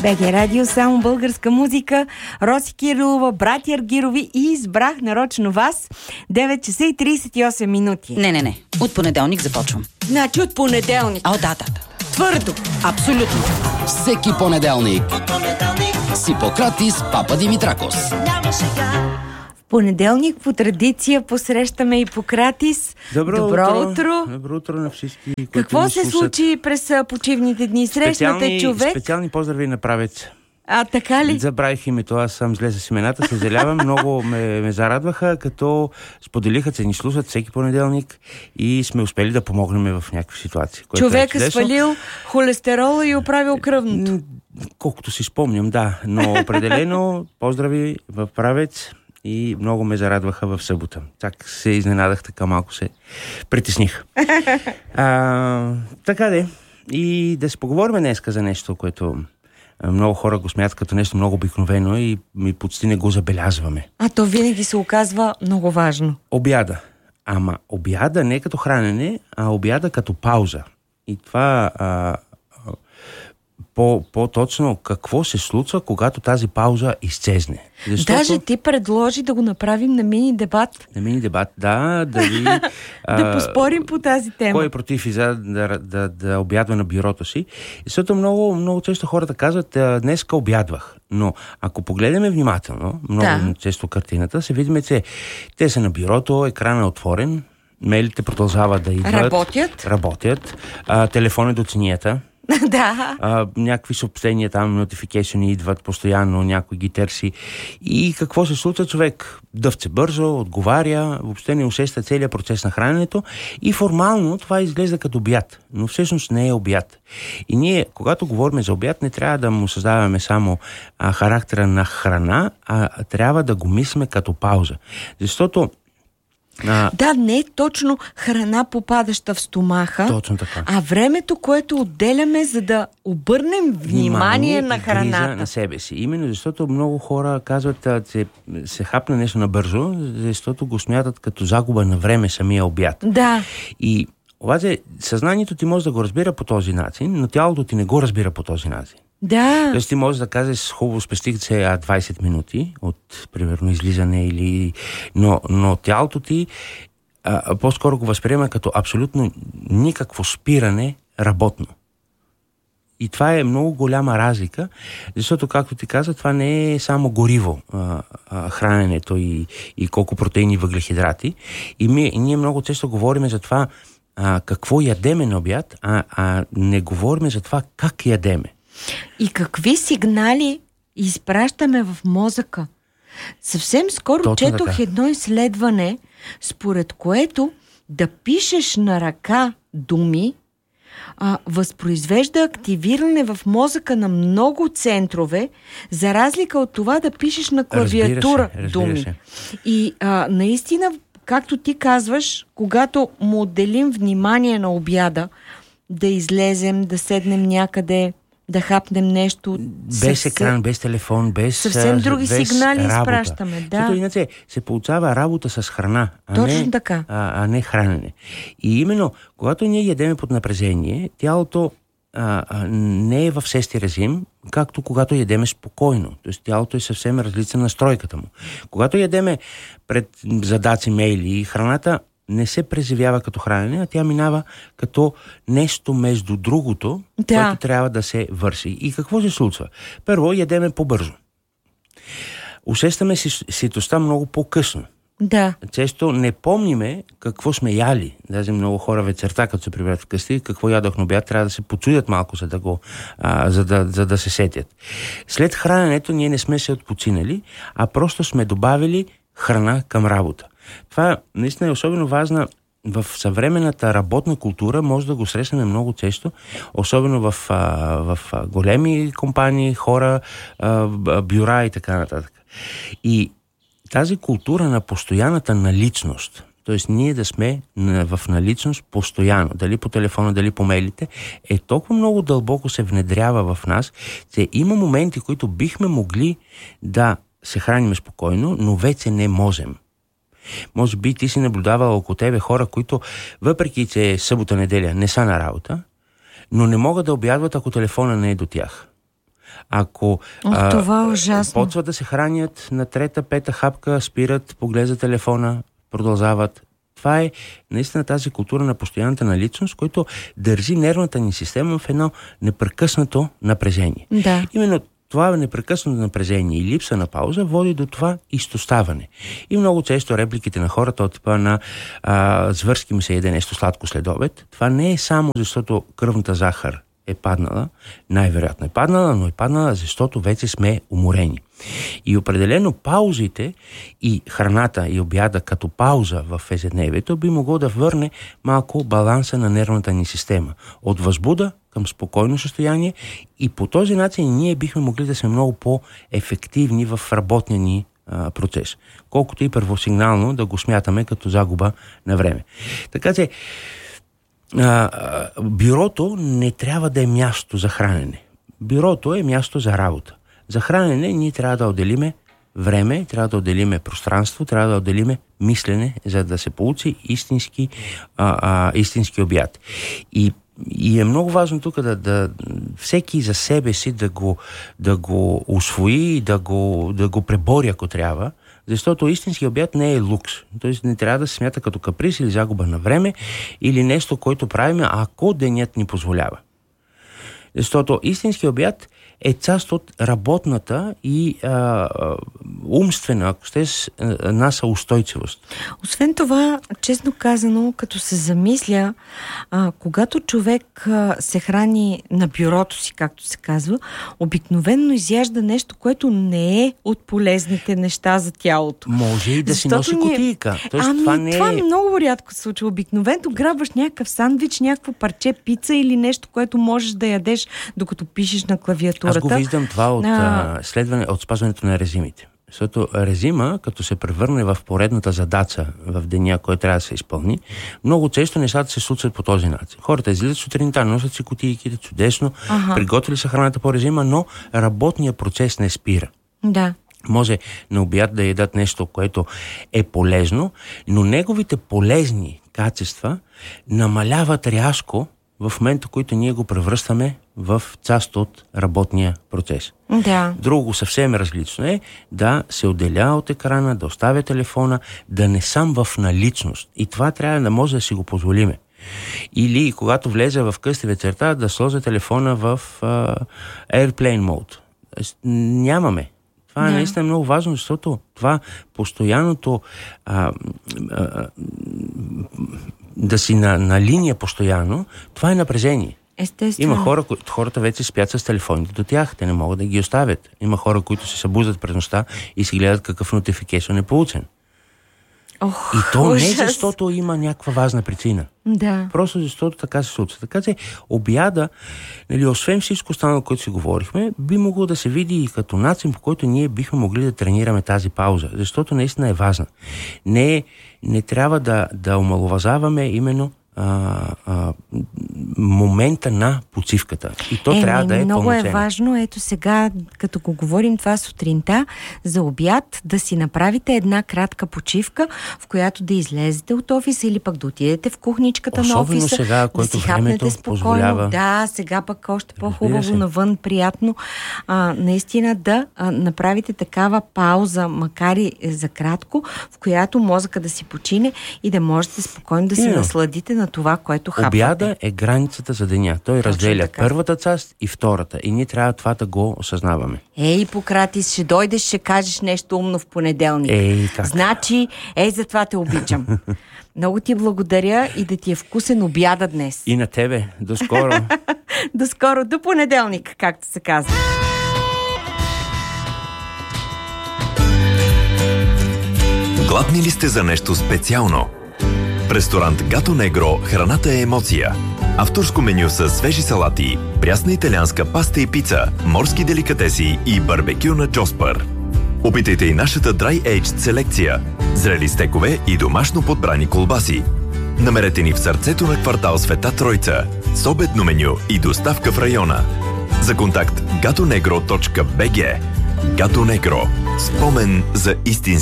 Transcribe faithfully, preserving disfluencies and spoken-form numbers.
БГ Радио, само българска музика. Роси Кирилова, братя Аргирови и избрах нарочно вас. девет часа и трийсет и осем минути. Не, не, не. От понеделник започвам. Значи от понеделник. А, да, да, да. Твърдо. Абсолютно. Всеки понеделник с Хипократис Папа Димитракос. В понеделник по традиция посрещаме Хипократис. Добро, Добро утро. утро. Добро утро на всички, които Какво ни се слушат. случи през а, почивните дни? Срещнате Специални, човек? специални поздрави на правец. А, така ли? Забравих името, аз съм зле с имената, съжалявам. Много ме, ме зарадваха, като споделиха, че ни слушат всеки понеделник и сме успели да помогнем в някакви ситуации. Човек е е свалил холестерола и оправил кръвното. Колкото си спомням, да. Но определено поздрави в правец и много ме зарадваха в събота. Так се изненадах, така малко се притесних. а, така де. И да си поговорим днеска за нещо, което много хора го смятат като нещо много обикновено и, и почти не го забелязваме. А то винаги се оказва много важно. Обяда. Ама обяда не като хранене, а обяда като пауза. И това а, по, по-точно какво се случва, когато тази пауза изчезне. Защото... Даже ти предложи да го направим на мини дебат. На мини дебат, да, дали... да поспорим по тази тема. Кой е против и за да, да, да обядва на бюрото си. Защото много, много често хората казват, днеска обядвах. Но ако погледнем внимателно, много да. често картината, се видим, че те са на бюрото, екрана е отворен, мейлите продължават да идват. Работят. Работят. А, телефон е до цинията. Да. А, някакви съобщения там, нотификейшени идват постоянно, някой ги търси. И какво се случва? Човек дъвче бързо, отговаря, въобще не усеща целият процес на храненето и формално това изглежда като обяд, но всъщност не е обяд. И ние, когато говорим за обяд, не трябва да му създаваме само а, характера на храна, а трябва да го мислим като пауза. Защото А... Да, не е точно храна, попадаща в стомаха, точно така. А времето, което отделяме, за да обърнем внимание, внимание на храната. На себе си. Именно защото много хора казват, че се хапне нещо набързо, защото го смятат като загуба на време самия обяд. Да. И обаче съзнанието ти може да го разбира по този начин, но тялото ти не го разбира по този начин. Да. Тоест ти можеш да кажеш, хубаво спестих се двайсет минути от, примерно, излизане или... Но, но тялото ти а, по-скоро го възприема като абсолютно никакво спиране работно. И това е много голяма разлика, защото, както ти каза, това не е само гориво, а, а, храненето и, и колко протеини, въглехидрати. И ми, ние много често говорим за това а, какво ядеме на обяд, а, а не говорим за това как ядеме. И какви сигнали изпращаме в мозъка. Съвсем скоро Точно четох така. едно изследване, според което да пишеш на ръка думи а, възпроизвежда активиране в мозъка на много центрове, за разлика от това да пишеш на клавиатура разбира се, думи. разбира се. И а, наистина, както ти казваш, когато му отделим внимание на обяда, да излезем, да седнем някъде, да хапнем нещо. Без съвсем, екран, без телефон, без съвсем други без сигнали работа. изпращаме. Да. Защото иначе се получава работа с храна, а, Точно не, така. А, а не хранене. И именно, когато ние ядеме под напрежение, тялото а, а, не е в сести режим, както когато ядеме спокойно. Тоест тялото е съвсем различна настройката му. Когато ядеме пред задачи, мейли, храната не се преживява като хранене, а тя минава като нещо между другото, да. което трябва да се върши. И какво се случва? Първо, ядеме по-бързо. Усещаме си ситостта много по-късно. Да. Често не помниме какво сме яли. Даже много хора вечерта, като се приберат вкъщи, какво ядох на обяд, трябва да се почудят малко, за да, го, а, за да, за да се сетят. След храненето ние не сме се отпочинали, а просто сме добавили храна към работа. Това наистина е особено важна в съвременната работна култура, може да го срещнем много често, особено в, в големи компании, хора, бюра и така нататък. И тази култура на постоянната наличност, т.е. ние да сме в наличност постоянно, дали по телефона, дали по мейлите, е толкова много дълбоко се внедрява в нас, че има моменти, които бихме могли да се храним спокойно, но вече не можем. Може би ти си наблюдавал около тебе хора, които въпреки че е събота-неделя не са на работа, но не могат да обядват, ако телефона не е до тях. Ако О, а, това е ужасно. Почват да се хранят на трета, пета хапка, спират, поглеждат телефона, продължават. Това е наистина тази култура на постоянната наличност, който държи нервната ни система в едно непрекъснато напрежение. Да. Именно това непрекъснато напрежение и липса на пауза води до това изтощаване. И много често репликите на хората от типа на а, звърски ми се еде нещо сладко след обед, това не е само защото кръвната захар е паднала, най-вероятно е паднала, но е паднала, защото вече сме уморени. И определено паузите и храната и обяда като пауза в ежедневието би могло да върне малко баланса на нервната ни система. От възбуда към спокойно състояние и по този начин ние бихме могли да сме много по-ефективни в работния ни а, процес. Колкото и първосигнално да го смятаме като загуба на време. Така че А, бюрото не трябва да е място за хранене. Бюрото е място за работа. За хранене ние трябва да отделиме време, трябва да отделиме пространство, трябва да отделиме мислене, за да се получи истински, а, а, истински обяд. И, и е много важно тук да, да всеки за себе си да го, да го усвои, да го, да го пребори, ако трябва. Защото истински обяд не е лукс. Тоест не трябва да се смята като каприз или загуба на време или нещо, което правим, ако денят ни позволява. Защото истински обяд е част от работната и а, умствена, ако сте с наша устойчивост. Освен това, честно казано, като се замисля, а, когато човек а, се храни на бюрото си, както се казва, обикновенно изяжда нещо, което не е от полезните неща за тялото. Може и да Защото си носи ние... кутийка. Тоест, ами, това не е... това много рядко се случва. Обикновено грабваш някакъв сандвич, някакво парче пица или нещо, което можеш да ядеш, докато пишеш на клавиатурата. Аз го виждам това от, а... а, следване, от спазването на режимите. Защото режима, като се превърне в поредната задача в деня, който трябва да се изпълни, много често нещата се случват по този начин. Хората излизат сутринта, носят си кутийките, чудесно, ага. приготвили са храната по режима, но работният процес не спира. Да. Може на обяд да ядат нещо, което е полезно, но неговите полезни качества намаляват рязко в момента, който ние го превръщаме в част от работния процес. Да. Друго съвсем различно е да се отделя от екрана, да оставя телефона, да не съм в наличност. И това трябва да може да си го позволиме. Или когато влезе в къщи вечерта, да сложа телефона в uh, Airplane Mode. Нямаме. Това е да. наистина много важно, защото това постоянното а, а, да си на, на линия постоянно, това е напрежение. Естествено. Има хора, които хората вече спят с телефоните до тях. Те не могат да ги оставят. Има хора, които се събуждат през нощта и си гледат какъв нотификейшън е получен. Ох, и то ужас. не защото има някаква важна причина. Да. Просто защото така се случва. Така че обяда, нали, освен всичко останало, което си говорихме, би могло да се види и като начин, по който ние бихме могли да тренираме тази пауза. Защото наистина е важна. Не, не трябва да, да омаловажаваме именно А, а, момента на почивката. И то е, трябва да е много пълноценно. е важно, ето сега, като го говорим това сутринта, за обяд да си направите една кратка почивка, в която да излезете от офиса или пък да отидете в кухничката Особено на офиса. сега, който да си времето спокойно. позволява. Да, сега пък още по-хубаво навън, приятно. А, наистина да а, направите такава пауза, макар и за кратко, в която мозъка да си почине и да можете спокойно да си yeah. насладите на това, което хапвате. Обяда е границата за деня. Той Точно разделя така. първата част и втората. И ние трябва това да го осъзнаваме. Ей, Пократис, ще дойдеш, ще кажеш нещо умно в понеделник. Ей, как? Значи, ей, затова те обичам. Много ти благодаря и да ти е вкусен обяда днес. И на тебе. До скоро. До скоро, до понеделник, както се казва. Гладни ли сте за нещо специално? В ресторант Гато Негро храната е емоция. Авторско меню с свежи салати, прясна италианска паста и пица, морски деликатеси и барбекю на Джоспър. Опитайте и нашата Dry Aged селекция, зрели стекове и домашно подбрани колбаси. Намерете ни в сърцето на квартал Света Тройца, с обедно меню и доставка в района. За контакт gatonegro точка би джи. Гато Негро. Спомен за истински